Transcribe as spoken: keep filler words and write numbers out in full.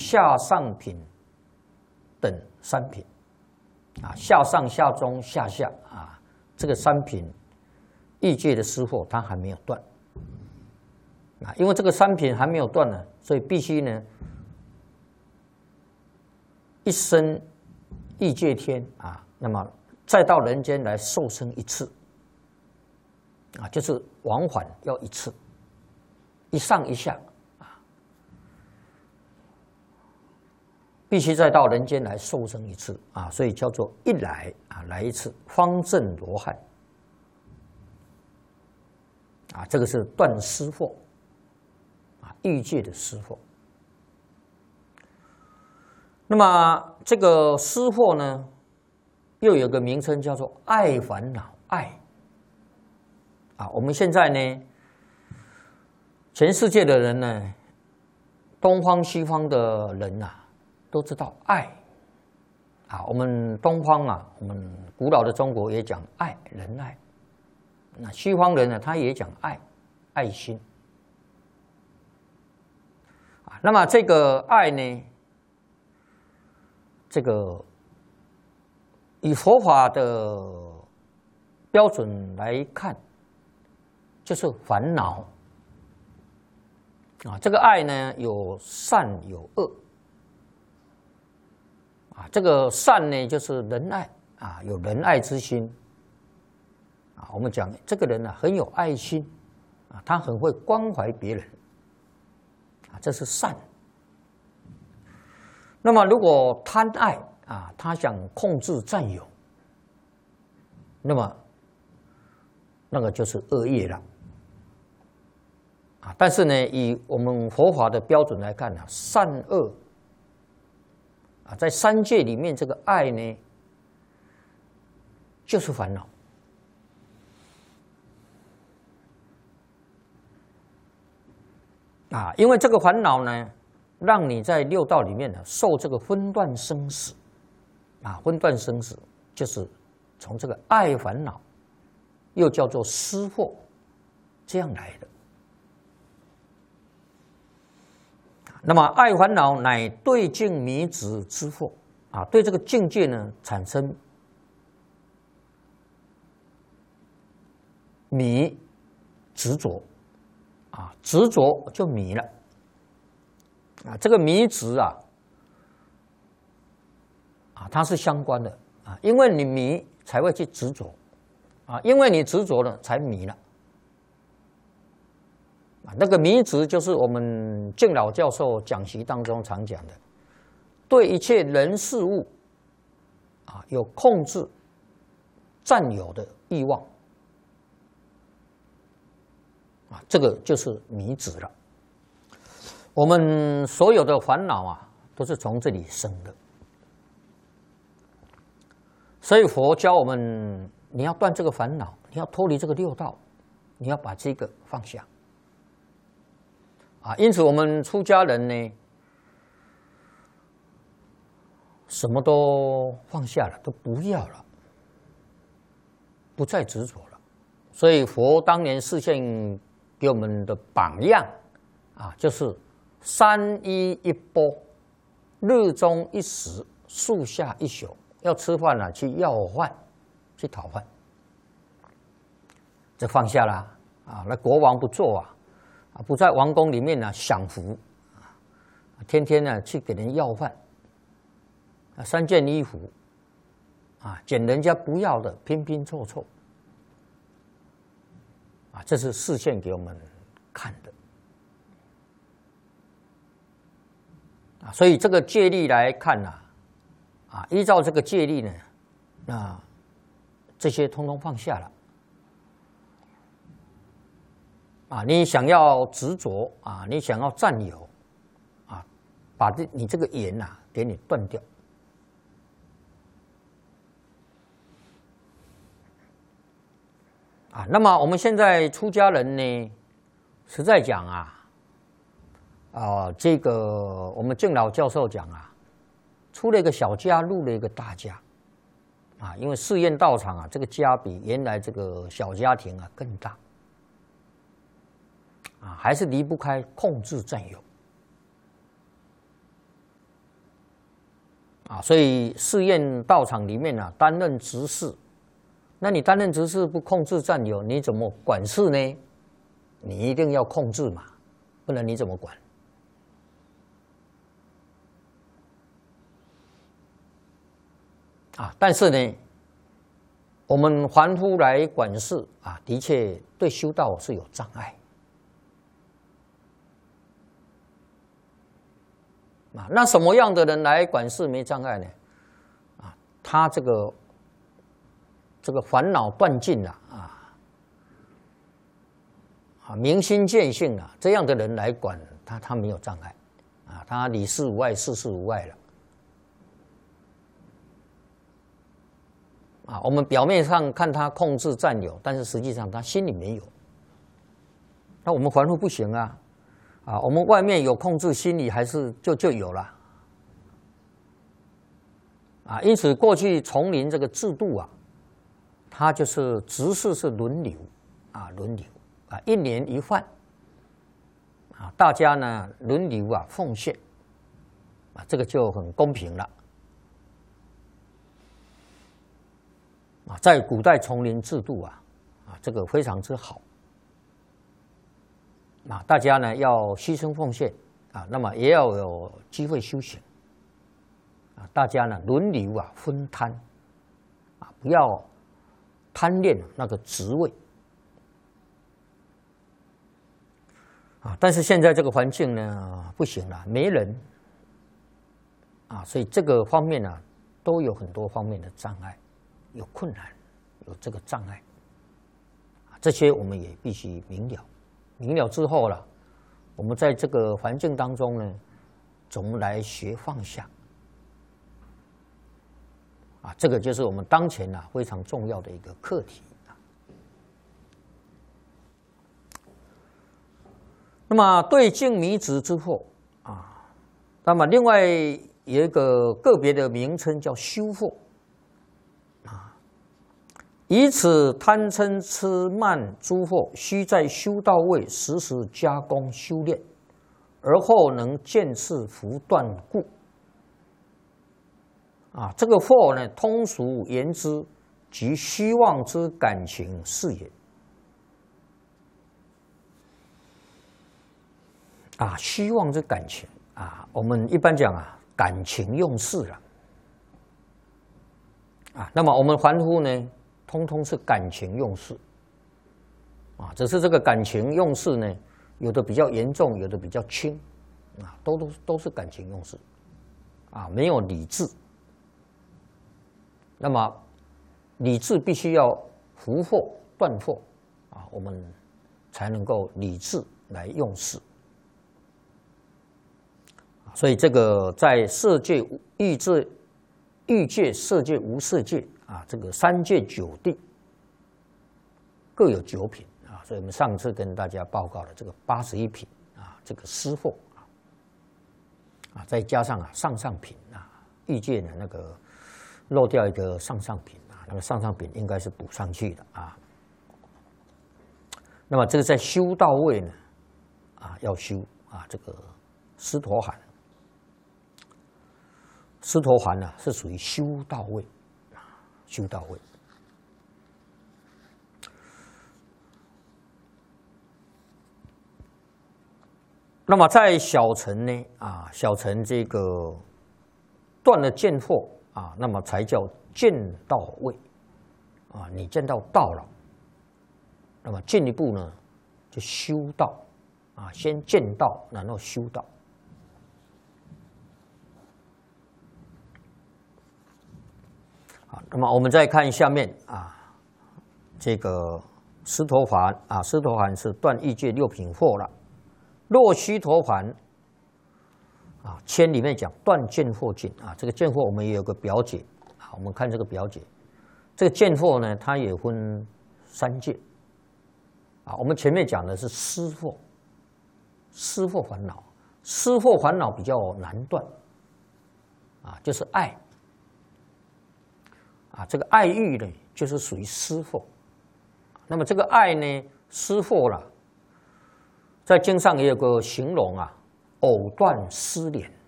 下上品等三品啊，下上下中下下啊，这个三品欲界的失惑它还没有断啊，因为这个三品还没有断呢，所以必须呢一生欲界天啊，那么再到人间来受生一次啊，就是往返要一次，一上一下。必须再到人间来受生一次啊，所以叫做一来啊来一次，方证罗汉啊，这个是断失惑啊，欲界的失惑。那么这个失惑呢，又有个名称叫做爱烦恼爱啊。我们现在呢，全世界的人呢，东方西方的人呐、啊。都知道爱啊，我们东方啊，我们古老的中国也讲爱，仁爱。那西方人呢，他也讲爱，爱心啊。那么这个爱呢，这个以佛法的标准来看，就是烦恼啊。这个爱呢，有善有恶。啊，这个善呢，就是仁爱啊，有仁爱之心啊。我们讲这个人呢、啊，很有爱心啊，他很会关怀别人啊，这是善。那么如果贪爱啊，他想控制占有，那么那个就是恶业了啊。但是呢，以我们佛法的标准来看呢、啊，善恶。在三界里面，这个爱呢，就是烦恼啊，因为这个烦恼呢，让你在六道里面呢，受这个分段生死啊，分段生死就是从这个爱烦恼，又叫做失惑，这样来的。那么爱烦恼乃对境迷执之惑啊，对这个境界呢产生迷执着啊，执着就迷了啊，这个迷执啊啊，它是相关的啊，因为你迷才会去执着啊，因为你执着了才迷了。那个迷执就是我们敬老教授讲习当中常讲的，对一切人事物啊有控制、占有的欲望啊，这个就是迷执了。我们所有的烦恼啊，都是从这里生的。所以佛教我们，你要断这个烦恼，你要脱离这个六道，你要把这个放下。啊，因此我们出家人呢，什么都放下了，都不要了，不再执着了。所以佛当年示现给我们的榜样啊，就是三衣一钵，日中一食，树下一宿。要吃饭了、啊，去要饭，去讨饭，这放下了啊。那国王不做啊。啊，不在王宫里面呢享福，啊，天天呢去给人要饭，啊，三件衣服，啊，捡人家不要的，拼拼凑凑，啊，这是示现给我们看的，啊，所以这个戒律来看呢，啊，依照这个戒律呢，那这些通通放下了。啊，你想要执着啊，你想要占有啊，把这你这个缘呐、啊、给你断掉啊。那么我们现在出家人呢，实在讲啊，啊，这个我们敬老教授讲啊，出了一个小家，入了一个大家啊，因为寺院道场啊，这个家比原来这个小家庭啊更大。啊，还是离不开控制占有啊，所以寺院道场里面啊，担任执事，那你担任执事不控制占有，你怎么管事呢？你一定要控制嘛，不然你怎么管？啊，但是呢，我们凡夫来管事啊，的确对修道是有障碍。啊，那什么样的人来管事没障碍呢？啊，他这个这个烦恼断尽了啊，啊，明心见性了，这样的人来管他，他没有障碍，啊，他理事无碍，事事无碍了。啊，我们表面上看他控制占有，但是实际上他心里没有。那我们凡夫不行啊，啊，我们外面有控制，心里还是就就有了。啊，因此过去丛林这个制度啊，它就是执事是轮流，啊，轮流啊，一年一换，啊，大家呢轮流啊奉献，啊，这个就很公平了。啊，在古代丛林制度啊，啊，这个非常之好。啊，大家呢要牺牲奉献啊，那么也要有机会修行。啊，大家呢轮流啊分摊，啊，不要贪恋那个职位。啊，但是现在这个环境呢不行了，没人。啊，所以这个方面呢都有很多方面的障碍。有困难，有这个障碍，这些我们也必须明了。明了之后了，我们在这个环境当中呢，怎么来学放下？啊，这个就是我们当前啊非常重要的一个课题。那么对境迷执之惑啊，那么另外有一个个别的名称叫修惑。以此贪嗔痴慢诸惑，须在修道位时时加工修炼，而后能见次伏断故。啊，这个惑呢，通俗言之，即虚妄之感情是也。啊，虚妄之感情啊，我们一般讲啊，感情用事了。啊，那么我们凡夫呢？通通是感情用事，啊，只是这个感情用事呢，有的比较严重，有的比较轻，啊，都都都是感情用事，啊，没有理智。那么理智必须要伏惑断惑，啊，我们才能够理智来用事。所以这个在色界、欲界、欲界、色界、无色界。啊，这个三界九地各有九品啊，所以我们上次跟大家报告了这个八十一品啊，这个湿惑啊，啊，再加上啊上上品啊，欲界呢那个漏掉一个上上品啊，那个上上品应该是补上去的啊。那么这个在修道位呢，啊要修啊这个狮陀含，狮陀含呢是属于修道位。修道位，那么在小乘呢啊，小乘这个断了见惑啊，那么才叫见道位啊，你见到道了，那么进一步呢就修道啊，先见道，然后修道。那么我们再看下面啊，这个狮陀含啊，狮陀含是断欲界六品惑了。若须陀含啊，签里面讲断见惑尽啊，这个见惑我们也有个表解啊，我们看这个表解，这个见惑呢，它也分三界啊。我们前面讲的是思惑，思惑烦恼，思惑烦恼比较难断啊，就是爱。啊，这个爱欲呢，就是属于思惑。那么这个爱呢，思惑了，在经上也有个形容啊，藕断丝连